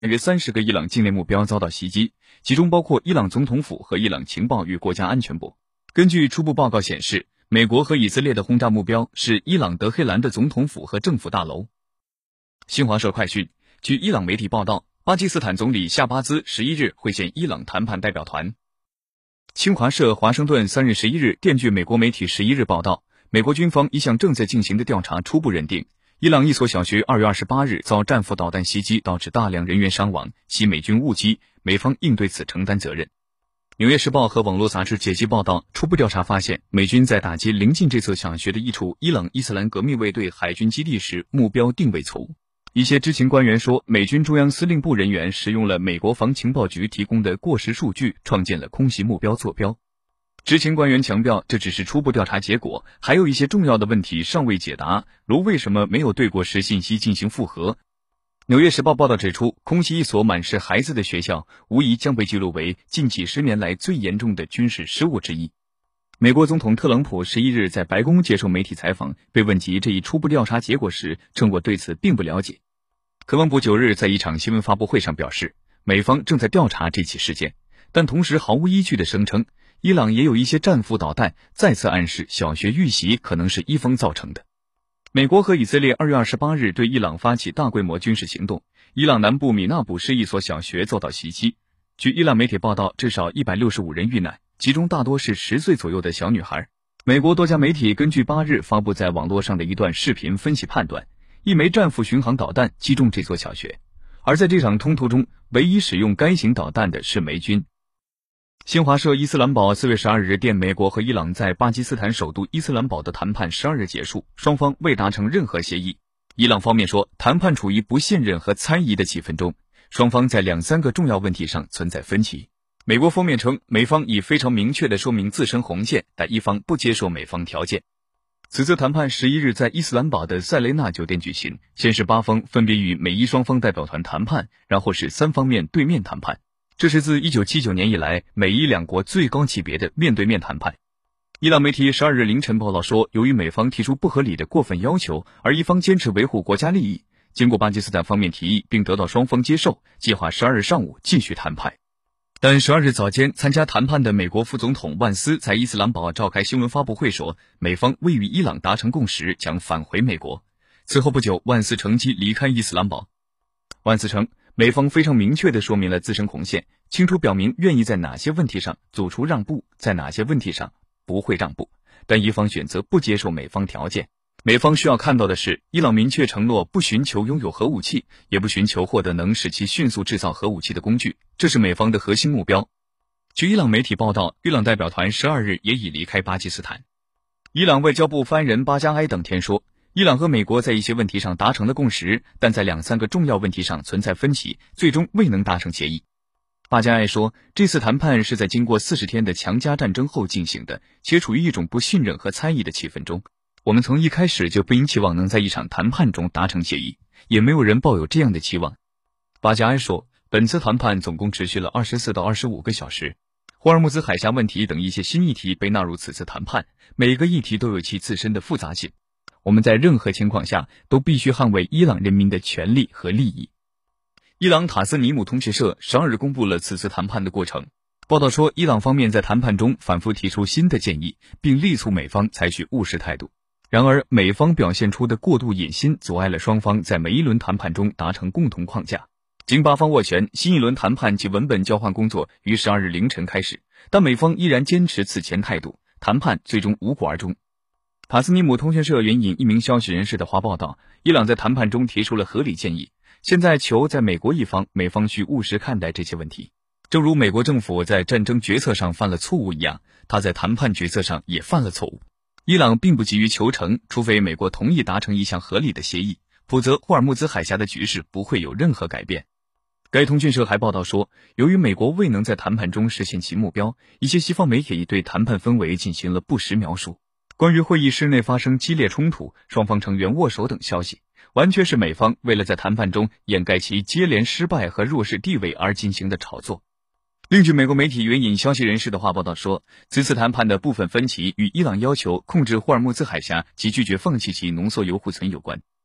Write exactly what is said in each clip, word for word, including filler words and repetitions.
约三十个伊朗境内目标遭到袭击，其中包括伊朗总统府和伊朗情报与国家安全部。根据初步报告显示，美国和以色列的轰炸目标是伊朗德黑兰的总统府和政府大楼。新华社快讯，据伊朗媒体报道，巴基斯坦总理夏巴兹十一日会见伊朗谈判代表团。新华社华盛顿三日十一日电据美国媒体十一日报道，美国军方一项正在进行的调查初步认定，伊朗一所小学二月二十八日遭战斧导弹袭击，导致大量人员伤亡，系美军误击，美方应对此承担责任。纽约时报和网络杂志解析报道，初步调查发现，美军在打击临近这所小学的一处伊朗伊斯兰革命卫队海军基地时，目标定位错误。一些知情官员说，美军中央司令部人员使用了美国防情报局提供的过时数据，创建了空袭目标坐标。知情官员强调，这只是初步调查结果，还有一些重要的问题尚未解答，如为什么没有对过时信息进行复核。纽约时报报道指出，空袭一所满是孩子的学校，无疑将被记录为近几十年来最严重的军事失误之一。美国总统特朗普十一日在白宫接受媒体采访，被问及这一初步调查结果时，称我对此并不了解。科文部九日在一场新闻发布会上表示，美方正在调查这起事件，但同时毫无依据地声称，伊朗也有一些战斧导弹，再次暗示小学遇袭可能是伊方造成的。美国和以色列二月二十八日对伊朗发起大规模军事行动，伊朗南部米纳卜市一所小学遭到袭击。据伊朗媒体报道，至少一百六十五人遇难，其中大多是十岁左右的小女孩。美国多家媒体根据八日发布在网络上的一段视频分析判断，一枚战斧巡航导弹击中这所小学，而在这场冲突中，唯一使用该型导弹的是美军。新华社伊斯兰堡四月十二日电，美国和伊朗在巴基斯坦首都伊斯兰堡的谈判十二日结束，双方未达成任何协议。伊朗方面说，谈判处于不信任和猜疑的气氛中，双方在两三个重要问题上存在分歧。美国方面称，美方已非常明确地说明自身红线，但伊方不接受美方条件。此次谈判十一日在伊斯兰堡的塞雷纳酒店举行，先是巴方分别与美伊双方代表团谈判，然后是三方面对面谈判。这是自一九七九年以来美伊两国最高级别的面对面谈判。伊朗媒体十二日凌晨报道说，由于美方提出不合理的过分要求，而伊方坚持维护国家利益，经过巴基斯坦方面提议并得到双方接受，计划十二日上午继续谈判。但十二日早间参加谈判的美国副总统万斯在伊斯兰堡召开新闻发布会说，美方未与伊朗达成共识，将返回美国。此后不久，万斯乘机离开伊斯兰堡。万斯称，美方非常明确地说明了自身红线，清楚表明愿意在哪些问题上做出让步，在哪些问题上不会让步，但伊方选择不接受美方条件。美方需要看到的是，伊朗明确承诺不寻求拥有核武器，也不寻求获得能使其迅速制造核武器的工具，这是美方的核心目标。据伊朗媒体报道，伊朗代表团十二日也已离开巴基斯坦。伊朗外交部发言人巴加埃等天说，伊朗和美国在一些问题上达成了共识，但在两三个重要问题上存在分歧，最终未能达成协议。巴加埃说，这次谈判是在经过四十天的强加战争后进行的，且处于一种不信任和猜疑的气氛中。我们从一开始就不应期望能在一场谈判中达成协议，也没有人抱有这样的期望。巴加埃说，本次谈判总共持续了二十四到二十五个小时，霍尔木兹海峡问题等一些新议题被纳入此次谈判，每个议题都有其自身的复杂性。我们在任何情况下都必须捍卫伊朗人民的权利和利益。伊朗塔斯尼姆通讯社十二日公布了此次谈判的过程。报道说，伊朗方面在谈判中反复提出新的建议，并力促美方采取务实态度。然而，美方表现出的过度野心阻碍了双方在每一轮谈判中达成共同框架。经巴方斡旋，新一轮谈判及文本交换工作于十二日凌晨开始，但美方依然坚持此前态度，谈判最终无果而终。塔斯尼姆通讯社援引一名消息人士的话报道，伊朗在谈判中提出了合理建议，现在球在美国一方，美方需务实看待这些问题。正如美国政府在战争决策上犯了错误一样，他在谈判决策上也犯了错误。伊朗并不急于求成，除非美国同意达成一项合理的协议，否则霍尔木兹海峡的局势不会有任何改变。该通讯社还报道说，由于美国未能在谈判中实现其目标，一些西方媒体对谈判氛围进行了不实描述。关于会议室内发生激烈冲突、双方成员握手等消息，完全是美方为了在谈判中掩盖其接连失败和弱势地位而进行的炒作。另据美国媒体援引消息人士的话报道说，此次谈判的部分分歧与伊朗要求控制霍尔木兹海峡及拒绝放弃其浓缩铀库存有关。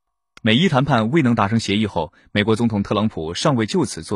美伊谈判未能达成协议后，美国总统特朗普尚未就此做